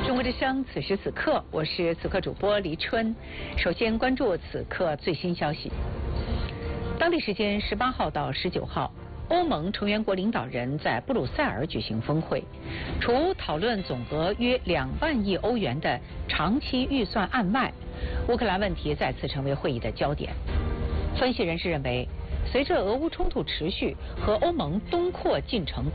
中国之声，此时此刻，我是此刻主播黎春。首先关注此刻最新消息。当地时间18号到19号，欧盟成员国领导人在布鲁塞尔举行峰会，除讨论总额约2万亿欧元的长期预算案外，乌克兰问题再次成为会议的焦点。分析人士认为，随着俄乌冲突持续和欧盟东扩进程